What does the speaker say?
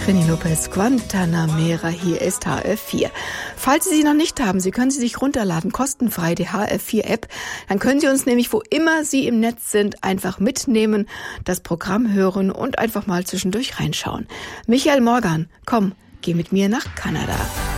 Trini Lopez, Guantanamera, hier ist HR4. Falls Sie sie noch nicht haben, Sie können sie sich runterladen, kostenfrei, die HR4-App. Dann können Sie uns nämlich, wo immer Sie im Netz sind, einfach mitnehmen, das Programm hören und einfach mal zwischendurch reinschauen. Michael Morgan, komm, geh mit mir nach Kanada.